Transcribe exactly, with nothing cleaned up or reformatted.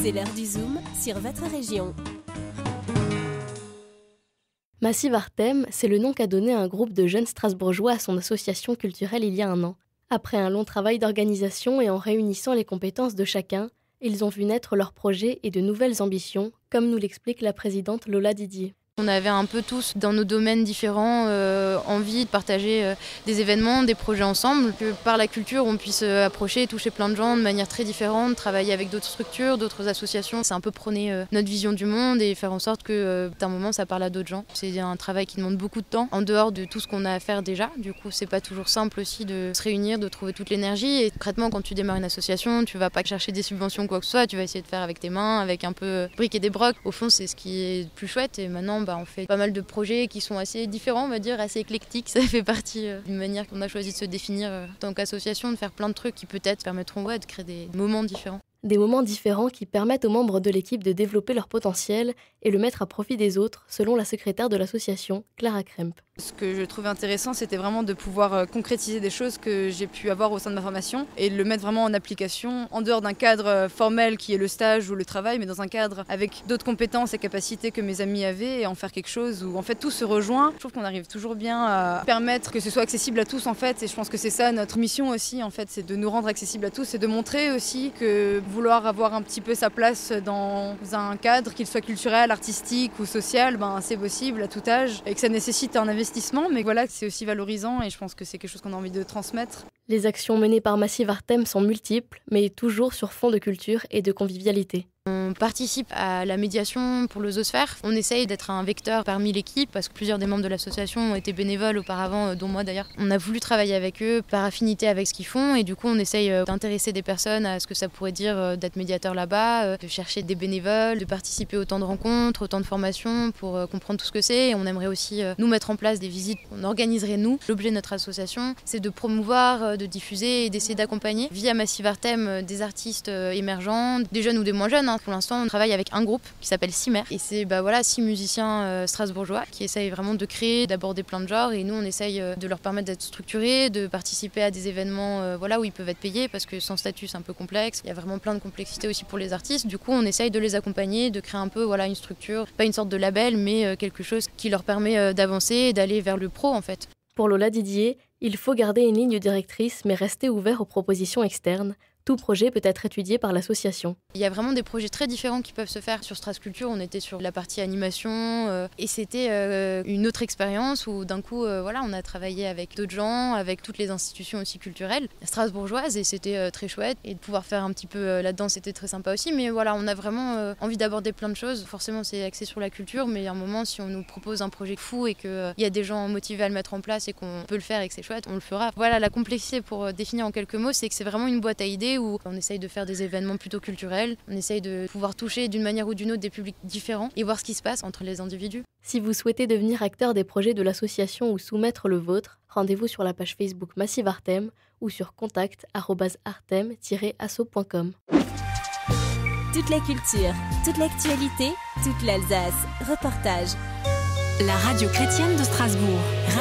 C'est l'heure du Zoom sur votre région. Massive Artem, c'est le nom qu'a donné un groupe de jeunes strasbourgeois à son association culturelle il y a un an. Après un long travail d'organisation et en réunissant les compétences de chacun, ils ont vu naître leurs projets et de nouvelles ambitions, comme nous l'explique la présidente Lola Didier. On avait un peu tous, dans nos domaines différents, euh, envie de partager euh, des événements, des projets ensemble, que par la culture on puisse euh, approcher et toucher plein de gens de manière très différente, travailler avec d'autres structures, d'autres associations. C'est un peu prôner euh, notre vision du monde et faire en sorte que euh, d'un moment ça parle à d'autres gens. C'est un travail qui demande beaucoup de temps, en dehors de tout ce qu'on a à faire déjà. Du coup c'est pas toujours simple aussi de se réunir, de trouver toute l'énergie. Et concrètement quand tu démarres une association, tu vas pas chercher des subventions ou quoi que ce soit, tu vas essayer de faire avec tes mains, avec un peu briques et des brocs. Au fond c'est ce qui est le plus chouette et maintenant bah, on fait pas mal de projets qui sont assez différents, on va dire, assez éclectiques. Ça fait partie euh, d'une manière qu'on a choisi de se définir euh, en tant qu'association, de faire plein de trucs qui peut-être permettront ouais, de créer des moments différents. Des moments différents qui permettent aux membres de l'équipe de développer leur potentiel et le mettre à profit des autres, selon la secrétaire de l'association, Clara Kremp. Ce que je trouvais intéressant, c'était vraiment de pouvoir concrétiser des choses que j'ai pu avoir au sein de ma formation et de le mettre vraiment en application, en dehors d'un cadre formel qui est le stage ou le travail, mais dans un cadre avec d'autres compétences et capacités que mes amis avaient et en faire quelque chose où en fait tout se rejoint. Je trouve qu'on arrive toujours bien à permettre que ce soit accessible à tous en fait et je pense que c'est ça notre mission aussi en fait, c'est de nous rendre accessibles à tous et de montrer aussi que vouloir avoir un petit peu sa place dans un cadre, qu'il soit culturel, artistique ou social, ben c'est possible à tout âge et que ça nécessite un investissement, mais voilà, c'est aussi valorisant et je pense que c'est quelque chose qu'on a envie de transmettre. Les actions menées par Massive Artem sont multiples, mais toujours sur fond de culture et de convivialité. On participe à la médiation pour le Zoosphère. On essaye d'être un vecteur parmi l'équipe parce que plusieurs des membres de l'association ont été bénévoles auparavant, dont moi d'ailleurs. On a voulu travailler avec eux par affinité avec ce qu'ils font et du coup on essaye d'intéresser des personnes à ce que ça pourrait dire d'être médiateur là-bas, de chercher des bénévoles, de participer à autant de rencontres, autant de formations pour comprendre tout ce que c'est. Et on aimerait aussi nous mettre en place des visites qu'on organiserait nous. L'objet de notre association, c'est de promouvoir, de diffuser et d'essayer d'accompagner via Massive Artem des artistes émergents, des jeunes ou des moins jeunes. Pour l'instant, on travaille avec un groupe qui s'appelle Cimer et c'est bah, voilà, six musiciens euh, strasbourgeois qui essayent vraiment de créer, d'aborder plein de genres et nous on essaye euh, de leur permettre d'être structurés, de participer à des événements euh, voilà, où ils peuvent être payés parce que sans statut c'est un peu complexe, il y a vraiment plein de complexité aussi pour les artistes, du coup on essaye de les accompagner, de créer un peu voilà, une structure, pas une sorte de label mais euh, quelque chose qui leur permet euh, d'avancer et d'aller vers le pro en fait. Pour Lola Didier, il faut garder une ligne directrice mais rester ouvert aux propositions externes. Tout projet peut être étudié par l'association. Il y a vraiment des projets très différents qui peuvent se faire sur Strasculture. On était sur la partie animation euh, et c'était euh, une autre expérience où d'un coup euh, voilà, on a travaillé avec d'autres gens, avec toutes les institutions aussi culturelles strasbourgeoises et c'était euh, très chouette. Et de pouvoir faire un petit peu euh, là-dedans, c'était très sympa aussi. Mais voilà, on a vraiment euh, envie d'aborder plein de choses. Forcément, c'est axé sur la culture, mais à un moment, si on nous propose un projet fou et qu'il euh, y a des gens motivés à le mettre en place et qu'on peut le faire et que c'est chouette, on le fera. Voilà, la complexité pour euh, définir en quelques mots, c'est que c'est vraiment une boîte à idées où on essaye de faire des événements plutôt culturels, on essaye de pouvoir toucher d'une manière ou d'une autre des publics différents et voir ce qui se passe entre les individus. Si vous souhaitez devenir acteur des projets de l'association ou soumettre le vôtre, rendez-vous sur la page Facebook Massive Artem ou sur contact arobase artem tiret asso point com. Toute la culture, toute l'actualité, toute l'Alsace. Reportage. La radio chrétienne de Strasbourg.